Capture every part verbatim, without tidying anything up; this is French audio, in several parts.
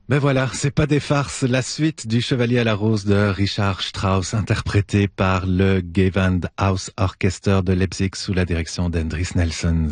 Ben voilà, c'est pas des farces. La suite du Chevalier à la Rose de Richard Strauss, interprété par le Gewandhaus Orchester de Leipzig sous la direction d'Hendris Nelsons.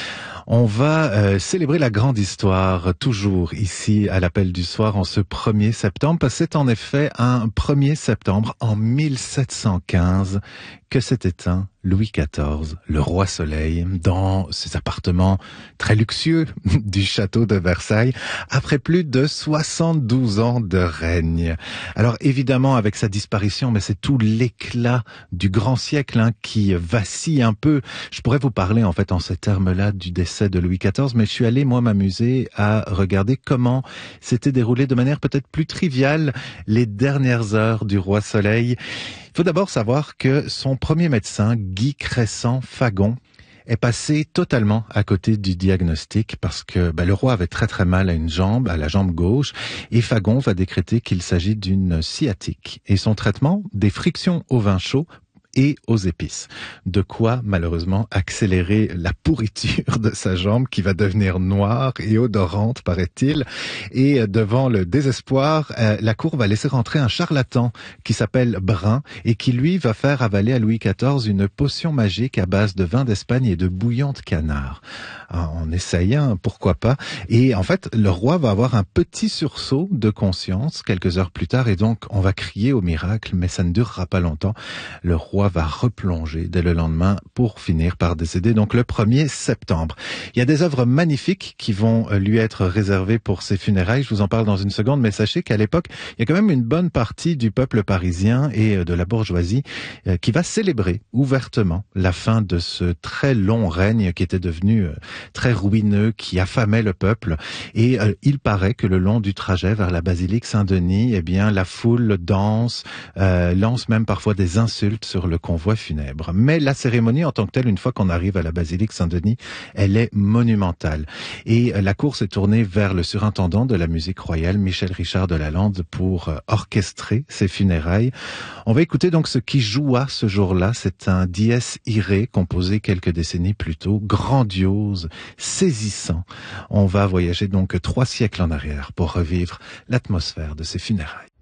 On va euh, célébrer la grande histoire, toujours ici à l'Appel du Soir en ce premier septembre, parce que c'est en effet un premier septembre en mille sept cent quinze que s'est éteint Louis quatorze, le roi Soleil, dans ses appartements très luxueux du château de Versailles, après plus de soixante-douze ans de règne. Alors évidemment, avec sa disparition, mais c'est tout l'éclat du grand siècle hein, qui vacille un peu. Je pourrais vous parler en fait en ces termes-là du décès de Louis quatorze, mais je suis allé moi m'amuser à regarder comment s'était déroulé de manière peut-être plus triviale les dernières heures du roi Soleil. Il faut d'abord savoir que son premier médecin, Guy Crescent-Fagon, est passé totalement à côté du diagnostic parce que bah, le roi avait très très mal à une jambe, à la jambe gauche, et Fagon va décréter qu'il s'agit d'une sciatique. Et son traitement, des frictions au vin chaud et aux épices. De quoi, malheureusement, accélérer la pourriture de sa jambe qui va devenir noire et odorante, paraît-il. Et devant le désespoir, euh, la cour va laisser rentrer un charlatan qui s'appelle Brun et qui, lui, va faire avaler à Louis quatorze une potion magique à base de vin d'Espagne et de bouillon de canard. En essayant, pourquoi pas. Et en fait, le roi va avoir un petit sursaut de conscience quelques heures plus tard et donc on va crier au miracle, mais ça ne durera pas longtemps. Le roi va replonger dès le lendemain pour finir par décéder, donc le premier septembre. Il y a des œuvres magnifiques qui vont lui être réservées pour ses funérailles, je vous en parle dans une seconde, mais sachez qu'à l'époque, il y a quand même une bonne partie du peuple parisien et de la bourgeoisie qui va célébrer ouvertement la fin de ce très long règne qui était devenu très ruineux, qui affamait le peuple. Et euh, il paraît que le long du trajet vers la basilique Saint-Denis, eh bien, la foule danse, euh, lance même parfois des insultes sur le convoi funèbre. Mais la cérémonie en tant que telle, une fois qu'on arrive à la basilique Saint-Denis, elle est monumentale. Et euh, la cour s'est tournée vers le surintendant de la musique royale, Michel Richard de Lalande, pour euh, orchestrer ses funérailles. On va écouter donc ce qui joua ce jour-là. C'est un Dies Irae composé quelques décennies plus tôt, grandiose, saisissant. On va voyager donc trois siècles en arrière pour revivre l'atmosphère de ces funérailles.